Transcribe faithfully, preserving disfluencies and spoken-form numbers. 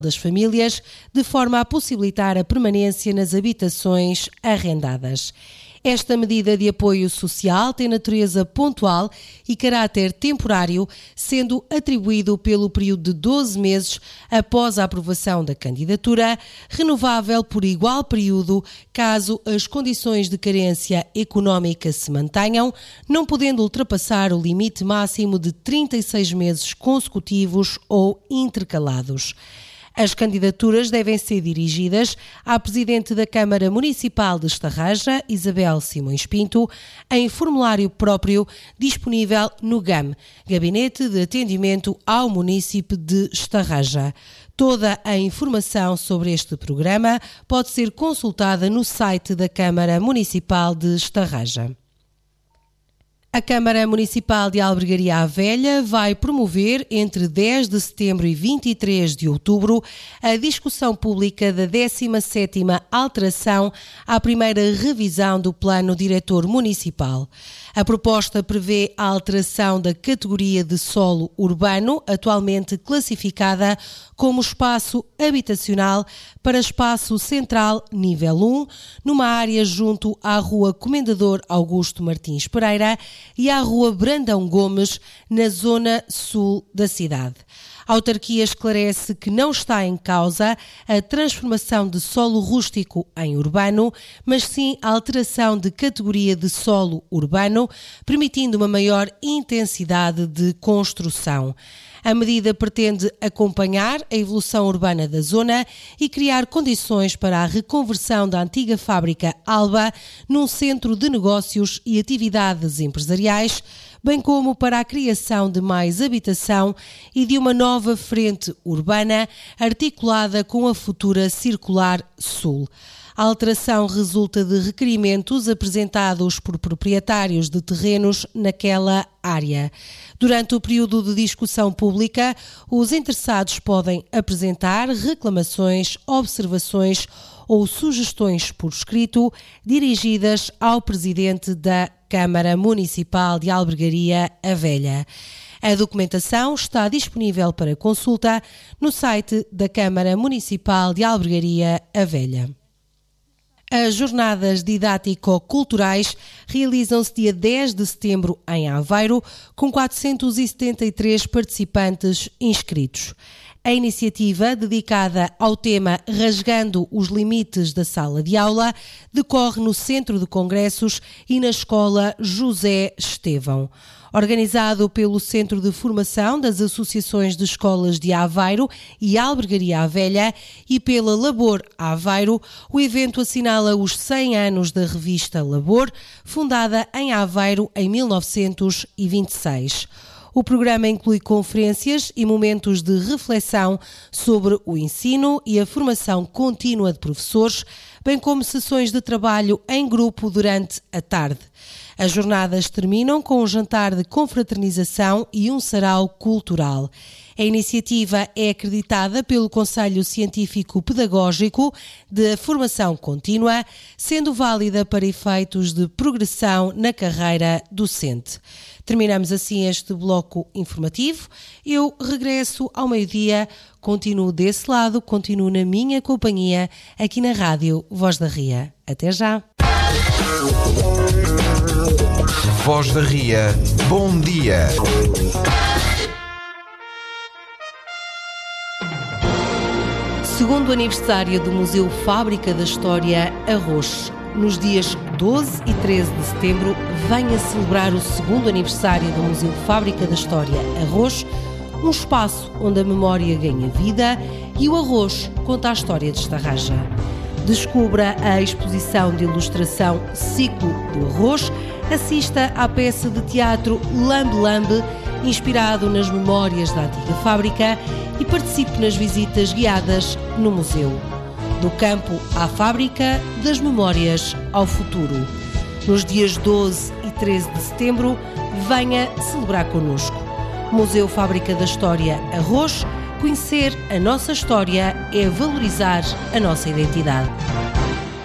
das famílias, de forma a possibilitar a permanência nas habitações arrendadas. Esta medida de apoio social tem natureza pontual e caráter temporário, sendo atribuído pelo período de doze meses após a aprovação da candidatura, renovável por igual período caso as condições de carência económica se mantenham, não podendo ultrapassar o limite máximo de trinta e seis meses consecutivos ou intercalados. As candidaturas devem ser dirigidas à Presidente da Câmara Municipal de Estarraja, Isabel Simões Pinto, em formulário próprio disponível no G A M, Gabinete de Atendimento ao Munícipe de Estarraja. Toda a informação sobre este programa pode ser consultada no site da Câmara Municipal de Estarraja. A Câmara Municipal de Albergaria à Velha vai promover, entre dez de setembro e vinte e três de outubro, a discussão pública da décima sétima alteração à primeira revisão do Plano Diretor Municipal. A proposta prevê a alteração da categoria de solo urbano, atualmente classificada como espaço habitacional, para espaço central nível um, numa área junto à Rua Comendador Augusto Martins Pereira e à Rua Brandão Gomes, na zona sul da cidade. A autarquia esclarece que não está em causa a transformação de solo rústico em urbano, mas sim a alteração de categoria de solo urbano, permitindo uma maior intensidade de construção. A medida pretende acompanhar a evolução urbana da zona e criar condições para a reconversão da antiga fábrica Alba num centro de negócios e atividades empresariais, bem como para a criação de mais habitação e de uma nova frente urbana articulada com a futura Circular Sul. A alteração resulta de requerimentos apresentados por proprietários de terrenos naquela área. Durante o período de discussão pública, os interessados podem apresentar reclamações, observações ou sugestões por escrito dirigidas ao Presidente da Câmara Municipal de Albergaria à Velha. A documentação está disponível para consulta no site da Câmara Municipal de Albergaria à Velha. As jornadas didático-culturais realizam-se dia dez de setembro em Aveiro, com quatrocentos e setenta e três participantes inscritos. A iniciativa, dedicada ao tema Rasgando os Limites da Sala de Aula, decorre no Centro de Congressos e na Escola José Estevão. Organizado pelo Centro de Formação das Associações de Escolas de Aveiro e Albergaria à Velha e pela Labor Aveiro, o evento assinala os cem anos da revista Labor, fundada em Aveiro em mil novecentos e vinte e seis. O programa inclui conferências e momentos de reflexão sobre o ensino e a formação contínua de professores, bem como sessões de trabalho em grupo durante a tarde. As jornadas terminam com um jantar de confraternização e um sarau cultural. A iniciativa é acreditada pelo Conselho Científico Pedagógico de Formação Contínua, sendo válida para efeitos de progressão na carreira docente. Terminamos assim este bloco informativo. Eu regresso ao meio-dia, continuo desse lado, continuo na minha companhia, aqui na Rádio Voz da Ria. Até já! Voz da Ria, bom dia! Segundo aniversário do Museu Fábrica da História Arroz. Nos dias doze e treze de setembro, venha celebrar o segundo aniversário do Museu Fábrica da História Arroz, um espaço onde a memória ganha vida e o arroz conta a história de Estarraja. Descubra a exposição de ilustração Ciclo do Arroz, assista à peça de teatro Lambe Lambe, inspirado nas memórias da antiga fábrica, e participe nas visitas guiadas no museu. Do campo à fábrica, das memórias ao futuro. Nos dias doze e treze de setembro, venha celebrar connosco. Museu Fábrica da História Arroz. Conhecer a nossa história é valorizar a nossa identidade.